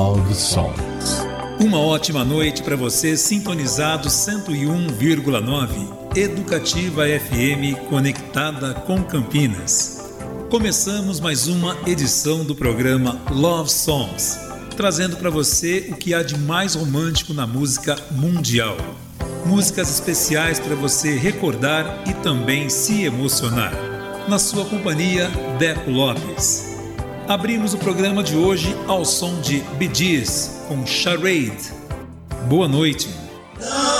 Love Songs. Uma ótima noite para você sintonizado 101,9 Educativa FM conectada com Campinas. Começamos mais uma edição do programa Love Songs, trazendo para você o que há de mais romântico na música mundial. Músicas especiais para você recordar e também se emocionar. Na sua companhia, Deco Lopes. Abrimos o programa de hoje ao som de Bee Gees com Charade. Boa noite.